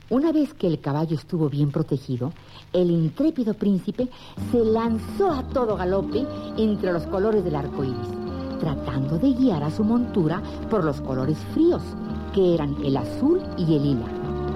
Una vez que el caballo estuvo bien protegido, el intrépido príncipe se lanzó a todo galope entre los colores del arco iris, tratando de guiar a su montura por los colores fríos, que eran el azul y el lila.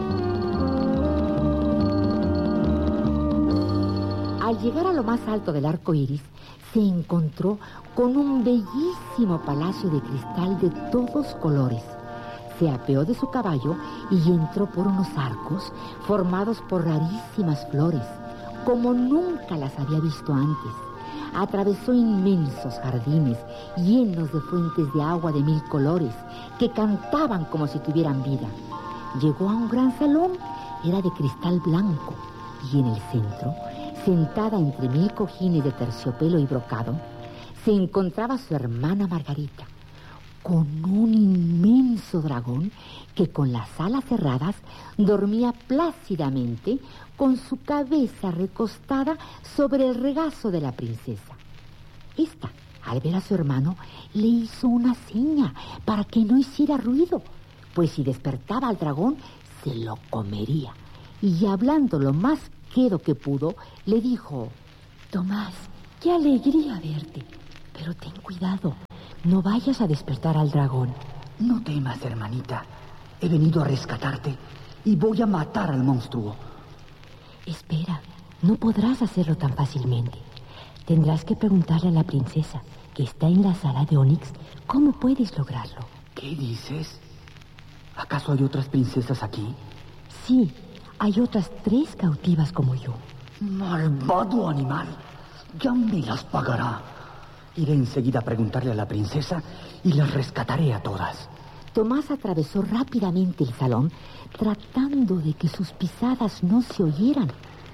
Al llegar a lo más alto del arco iris, se encontró con un bellísimo palacio de cristal de todos colores. Se apeó de su caballo y entró por unos arcos formados por rarísimas flores, como nunca las había visto antes. Atravesó inmensos jardines llenos de fuentes de agua de 1000 colores que cantaban como si tuvieran vida. Llegó a un gran salón, era de cristal blanco, y en el centro, sentada entre 1000 cojines de terciopelo y brocado, se encontraba su hermana Margarita, con un inmenso dragón que con las alas cerradas dormía plácidamente con su cabeza recostada sobre el regazo de la princesa. Esta, al ver a su hermano, le hizo una seña para que no hiciera ruido, pues si despertaba al dragón, se lo comería. Y hablando lo más quedo que pudo, le dijo: Tomás, qué alegría verte, pero ten cuidado. No vayas a despertar al dragón. No temas, hermanita. He venido a rescatarte y voy a matar al monstruo. Espera, no podrás hacerlo tan fácilmente. Tendrás que preguntarle a la princesa, que está en la sala de Onix, cómo puedes lograrlo. ¿Qué dices? ¿Acaso hay otras princesas aquí? Sí, hay otras 3 cautivas como yo. Malvado animal, ya me las pagará. Iré enseguida a preguntarle a la princesa y las rescataré a todas. Tomás atravesó rápidamente el salón, tratando de que sus pisadas no se oyeran,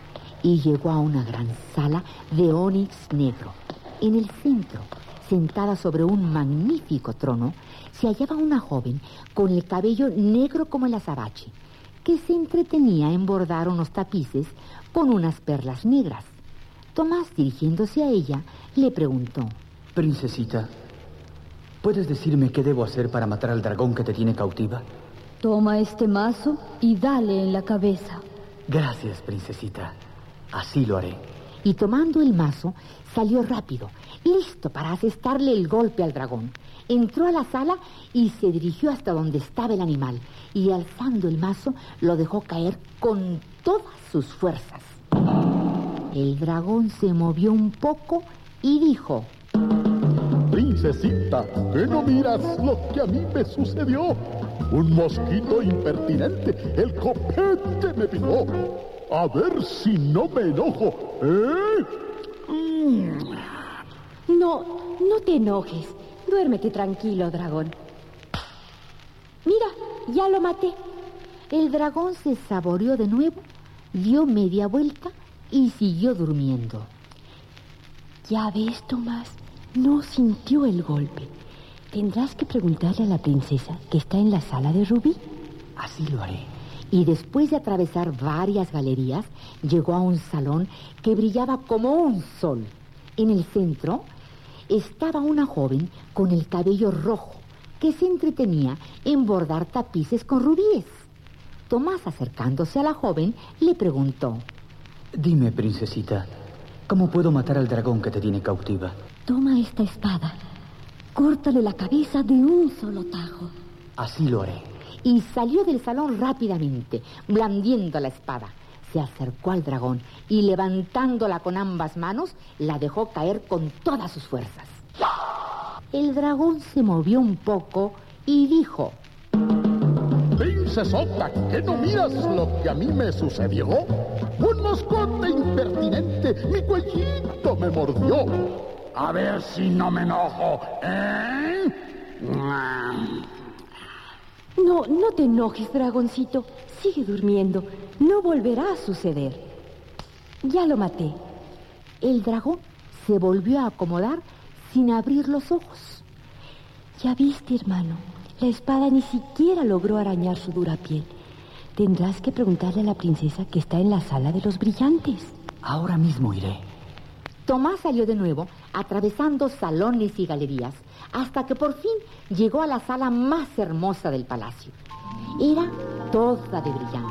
y llegó a una gran sala de ónix negro. En el centro, sentada sobre un magnífico trono, se hallaba una joven con el cabello negro como el azabache, que se entretenía en bordar unos tapices con unas perlas negras. Tomás, dirigiéndose a ella, le preguntó: Princesita, ¿puedes decirme qué debo hacer para matar al dragón que te tiene cautiva? Toma este mazo y dale en la cabeza. Gracias, princesita. Así lo haré. Y tomando el mazo, salió rápido, listo para asestarle el golpe al dragón. Entró a la sala y se dirigió hasta donde estaba el animal, y alzando el mazo, lo dejó caer con todas sus fuerzas. El dragón se movió un poco y dijo: Princesita, ¿que no miras lo que a mí me sucedió? Un mosquito impertinente, el copete me picó. A ver si no me enojo, ¿eh? No te enojes. Duérmete tranquilo, dragón. Mira, ya lo maté. El dragón se saboreó de nuevo, dio media vuelta y siguió durmiendo. Ya ves, Tomás, no sintió el golpe. Tendrás que preguntarle a la princesa que está en la sala de Rubí. Así lo haré. Y después de atravesar varias galerías, llegó a un salón que brillaba como un sol. En el centro estaba una joven con el cabello rojo que se entretenía en bordar tapices con rubíes. Tomás, acercándose a la joven, le preguntó: Dime, princesita, ¿cómo puedo matar al dragón que te tiene cautiva? Toma esta espada. Córtale la cabeza de un solo tajo. Así lo haré. Y salió del salón rápidamente, blandiendo la espada. Se acercó al dragón y, levantándola con ambas manos, la dejó caer con todas sus fuerzas. El dragón se movió un poco y dijo: Princesota, ¿que no miras lo que a mí me sucedió? Un moscote impertinente, mi cuellito me mordió. A ver si no me enojo, ¿eh? No te enojes, dragoncito. Sigue durmiendo. No volverá a suceder. Ya lo maté. El dragón se volvió a acomodar sin abrir los ojos. Ya viste, hermano. La espada ni siquiera logró arañar su dura piel. Tendrás que preguntarle a la princesa que está en la sala de los brillantes. Ahora mismo iré. Tomás salió de nuevo, atravesando salones y galerías, hasta que por fin llegó a la sala más hermosa del palacio. Era toda de brillantes,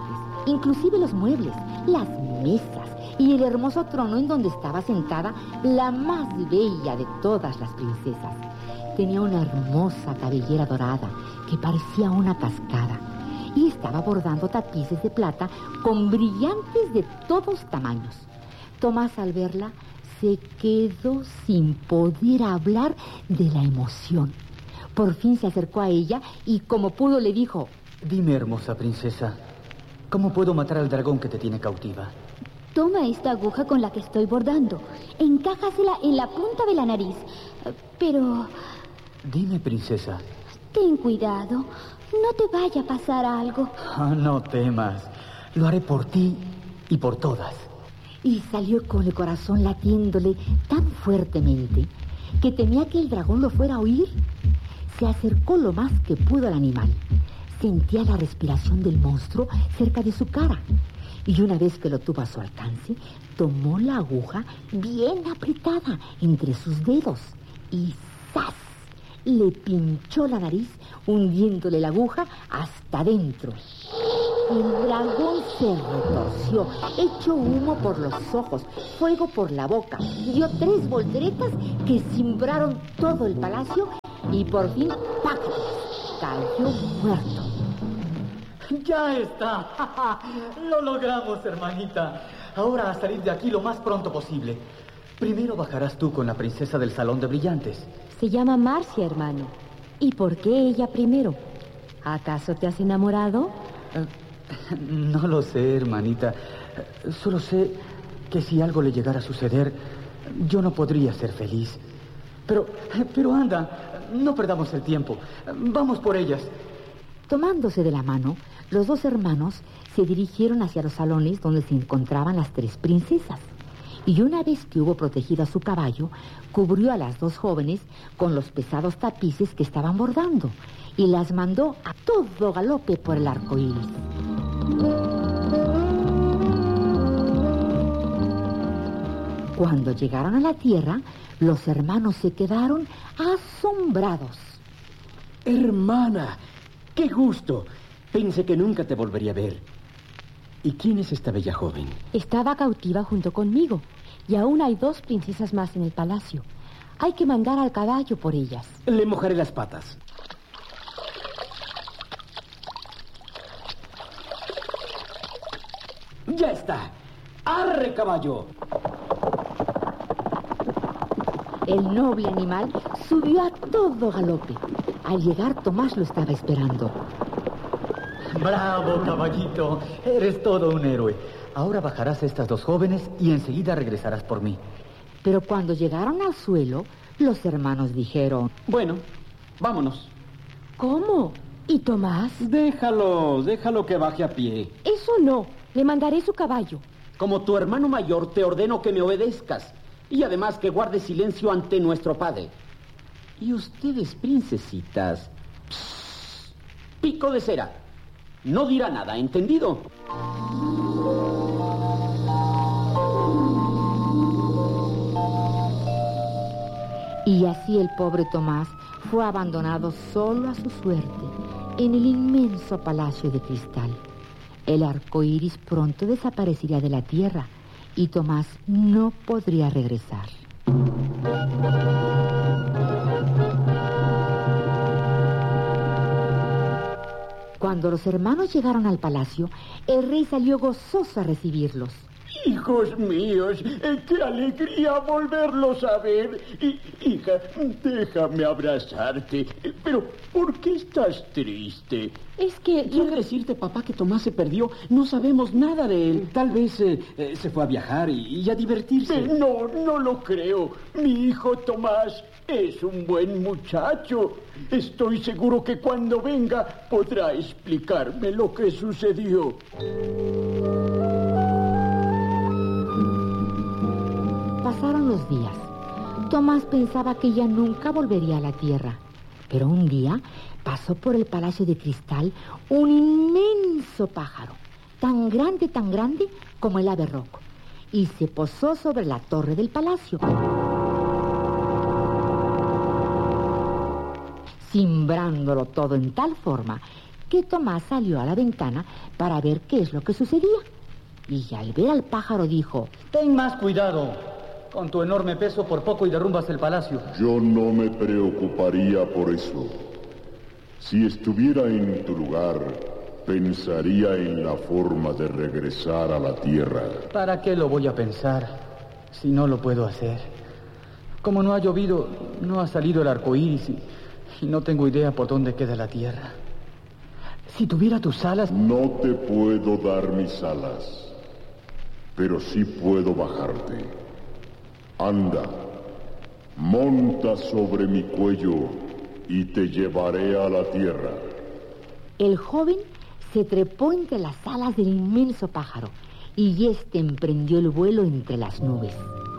inclusive los muebles, las mesas y el hermoso trono en donde estaba sentada la más bella de todas las princesas. Tenía una hermosa cabellera dorada que parecía una cascada y estaba bordando tapices de plata con brillantes de todos tamaños. Tomás, al verla, se quedó sin poder hablar de la emoción. Por fin se acercó a ella y como pudo le dijo: Dime, hermosa princesa, ¿cómo puedo matar al dragón que te tiene cautiva? Toma esta aguja con la que estoy bordando. Encájasela en la punta de la nariz. Pero... Dime, princesa. ten cuidado. No te vaya a pasar algo. No temas. Lo haré por ti y por todas. Y salió con el corazón latiéndole tan fuertemente que temía que el dragón lo fuera a oír. Se acercó lo más que pudo al animal. Sentía la respiración del monstruo cerca de su cara. Y una vez que lo tuvo a su alcance, tomó la aguja bien apretada entre sus dedos y ¡zas! Le pinchó la nariz, hundiéndole la aguja hasta adentro. El dragón se retorció, echó humo por los ojos, fuego por la boca, dio 3 volteretas que cimbraron todo el palacio y por fin ¡pácatelas! Cayó muerto. ¡Ya está! ¡Lo logramos, hermanita! Ahora a salir de aquí lo más pronto posible. Primero bajarás tú con la princesa del Salón de Brillantes. Se llama Marcia, hermano. ¿Y por qué ella primero? ¿Acaso te has enamorado? No lo sé, hermanita. Solo sé que si algo le llegara a suceder, yo no podría ser feliz. Pero anda, no perdamos el tiempo. Vamos por ellas. Tomándose de la mano, los 2 hermanos se dirigieron hacia los salones donde se encontraban las 3 princesas. Y una vez que hubo protegido a su caballo, cubrió a las 2 jóvenes con los pesados tapices que estaban bordando y las mandó a todo galope por el arco iris. Cuando llegaron a la tierra, los hermanos se quedaron asombrados. Hermana, ¡qué gusto! Pensé que nunca te volvería a ver. ¿Y quién es esta bella joven? Estaba cautiva junto conmigo. Y aún hay 2 princesas más en el palacio. Hay que mandar al caballo por ellas. Le mojaré las patas. ¡Ya está! ¡Arre, caballo! El noble animal subió a todo galope. Al llegar, Tomás lo estaba esperando. ¡Bravo, caballito! Eres todo un héroe. Ahora bajarás a estas 2 jóvenes y enseguida regresarás por mí. Pero cuando llegaron al suelo, los hermanos dijeron: Bueno, vámonos. ¿Cómo? ¿Y Tomás? Déjalo que baje a pie. Eso no. Le mandaré su caballo. Como tu hermano mayor, te ordeno que me obedezcas. Y además que guardes silencio ante nuestro padre. Y ustedes, princesitas... Psst, pico de cera. No dirá nada, ¿entendido? Y así el pobre Tomás fue abandonado solo a su suerte en el inmenso palacio de cristal. El arco iris pronto desaparecería de la tierra y Tomás no podría regresar. Cuando los hermanos llegaron al palacio, el rey salió gozoso a recibirlos. Hijos míos, qué alegría volverlos a ver. Hija, déjame abrazarte. Pero, ¿por qué estás triste? Es que... Quiero decirte, papá, que Tomás se perdió. No sabemos nada de él. Tal vez se fue a viajar y a divertirse. No lo creo. Mi hijo Tomás es un buen muchacho. Estoy seguro que cuando venga podrá explicarme lo que sucedió. Pasaron los días. Tomás pensaba que ya nunca volvería a la tierra. Pero un día pasó por el palacio de cristal un inmenso pájaro, tan grande como el ave roco, y se posó sobre la torre del palacio, cimbrándolo todo en tal forma que Tomás salió a la ventana para ver qué es lo que sucedía. Y al ver al pájaro dijo: Ten más cuidado. Con tu enorme peso por poco y derrumbas el palacio. Yo no me preocuparía por eso. Si estuviera en tu lugar, pensaría en la forma de regresar a la tierra. ¿Para qué lo voy a pensar si no lo puedo hacer? Como no ha llovido, no ha salido el arco iris y no tengo idea por dónde queda la tierra. Si tuviera tus alas... No te puedo dar mis alas, pero sí puedo bajarte. Anda, monta sobre mi cuello y te llevaré a la tierra. El joven se trepó entre las alas del inmenso pájaro y éste emprendió el vuelo entre las nubes.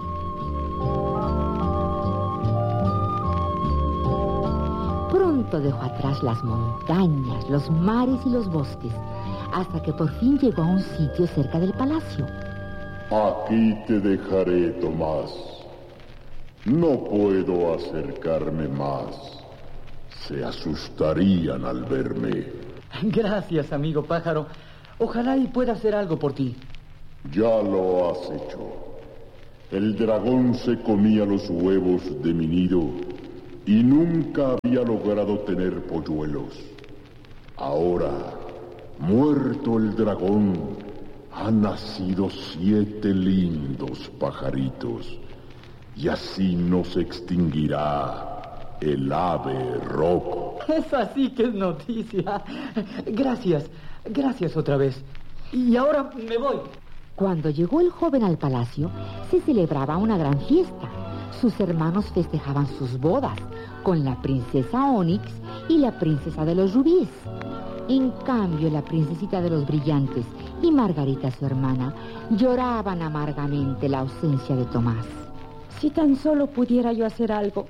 Pronto dejó atrás las montañas, los mares y los bosques, hasta que por fin llegó a un sitio cerca del palacio. Aquí te dejaré, Tomás. No puedo acercarme más. Se asustarían al verme. Gracias, amigo pájaro. Ojalá y pueda hacer algo por ti. Ya lo has hecho. El dragón se comía los huevos de mi nido y nunca había logrado tener polluelos. Ahora, muerto el dragón, han nacido 7 lindos pajaritos. Y así no se extinguirá el ave roco. Es así que es noticia. Gracias otra vez. Y ahora me voy. Cuando llegó el joven al palacio, se celebraba una gran fiesta. Sus hermanos festejaban sus bodas con la princesa Onix y la princesa de los rubíes. En cambio, la princesita de los brillantes y Margarita, su hermana, lloraban amargamente la ausencia de Tomás. Si tan solo pudiera yo hacer algo.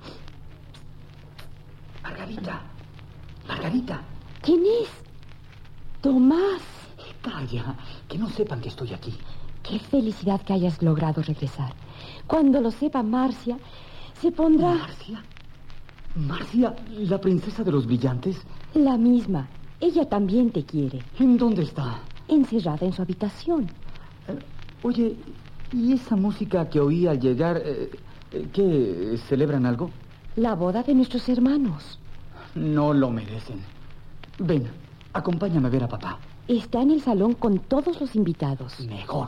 Margarita. ¿Quién es? Tomás. Calla, que no sepan que estoy aquí. Qué felicidad que hayas logrado regresar. Cuando lo sepa Marcia, se pondrá... ¿Marcia, la princesa de los brillantes? La misma. Ella también te quiere. ¿En dónde está? Encerrada en su habitación. Oye, ¿y esa música que oí al llegar, qué, celebran algo? La boda de nuestros hermanos. No lo merecen. Ven, acompáñame a ver a papá. Está en el salón con todos los invitados. Mejor.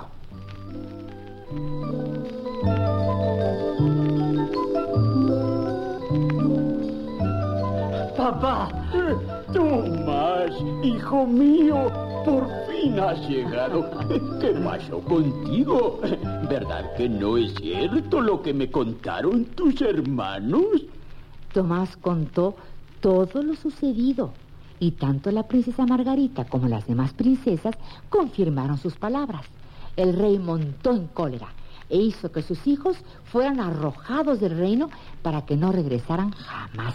Papá. Tomás, hijo mío, por fin has llegado. ¿Qué pasó contigo? ¿Verdad que no es cierto lo que me contaron tus hermanos? Tomás contó todo lo sucedido y tanto la princesa Margarita como las demás princesas confirmaron sus palabras. El rey montó en cólera e hizo que sus hijos fueran arrojados del reino para que no regresaran jamás.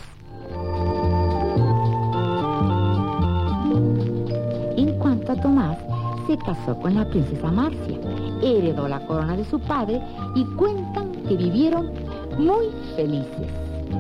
En cuanto a Tomás, se casó con la princesa Marcia, heredó la corona de su padre y cuentan que vivieron muy felices.